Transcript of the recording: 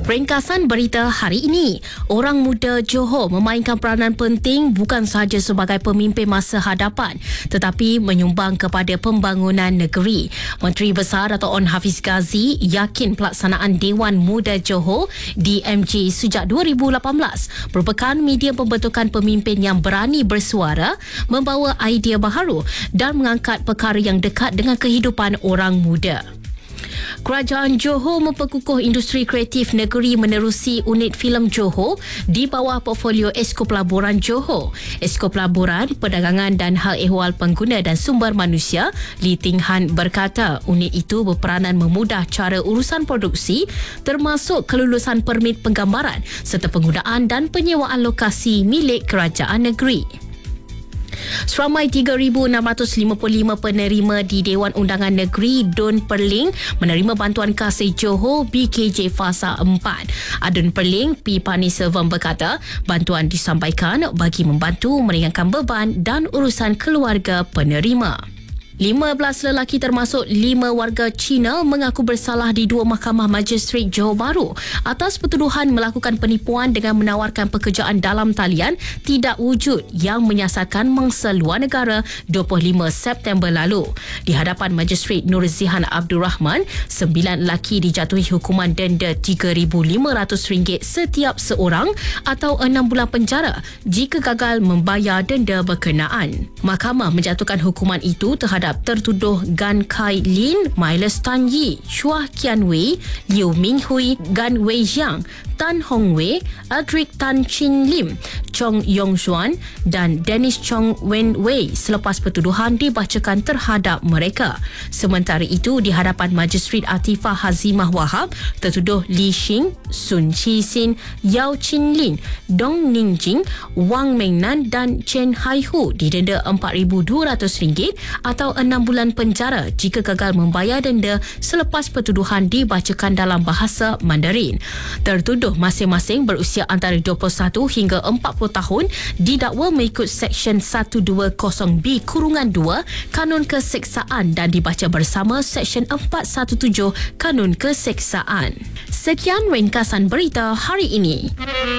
Ringkasan berita hari ini. Orang muda Johor memainkan peranan penting bukan sahaja sebagai pemimpin masa hadapan tetapi menyumbang kepada pembangunan negeri. Menteri Besar Dato' On Hafiz Ghazi yakin pelaksanaan Dewan Muda Johor DMJ sejak 2018 merupakan media pembentukan pemimpin yang berani bersuara, membawa idea baharu dan mengangkat perkara yang dekat dengan kehidupan orang muda. Kerajaan Johor memperkukuh industri kreatif negeri menerusi unit filem Johor di bawah portfolio Esko Pelaburan Johor. Esko Pelaburan, Perdagangan dan Hal Ehwal Pengguna dan Sumber Manusia, Lee Ting Han berkata unit itu berperanan memudah cara urusan produksi termasuk kelulusan permit penggambaran serta penggunaan dan penyewaan lokasi milik kerajaan negeri. Seramai 3,655 penerima di Dewan Undangan Negeri Dun Perling menerima bantuan kasih Johor BKJ Fasa 4. Adun Perling P. Paniselvam berkata bantuan disampaikan bagi membantu meringankan beban dan urusan keluarga penerima. 15 lelaki termasuk 5 warga Cina mengaku bersalah di 2 mahkamah Magistrate Johor Bahru atas pertuduhan melakukan penipuan dengan menawarkan pekerjaan dalam talian tidak wujud yang menyasarkan mangsa luar negara 25 September lalu. Di hadapan Magistrate Nur Zihan Abdul Rahman, 9 lelaki dijatuhi hukuman denda RM3,500 setiap seorang atau 6 bulan penjara jika gagal membayar denda berkenaan. Mahkamah menjatuhkan hukuman itu terhadap tertuduh Gan Kai Lin, Miles Tan Yi, Chua Kian Wei, Liu Ming Hui, Gan Wei Jiang, Tan Hong Wei, Aldrich Tan Chin Lim, Chong Yong Xuan dan Dennis Chong Wen Wei selepas pertuduhan dibacakan terhadap mereka. Sementara itu, di hadapan Magistrate Atifah Hazimah Wahab, tertuduh Li Xing, Sun Chi Sin, Yao Chin Lin, Dong Ning Jing, Wang Meng Nan dan Chen Hai Hu didenda RM4,200 atau 6 bulan penjara jika gagal membayar denda selepas pertuduhan dibacakan dalam bahasa Mandarin. Tertuduh masing-masing berusia antara 21 hingga 40 tahun didakwa mengikut Seksyen 120B-2 Kanun Keseksaan dan dibaca bersama Seksyen 417 Kanun Keseksaan. Sekian ringkasan berita hari ini.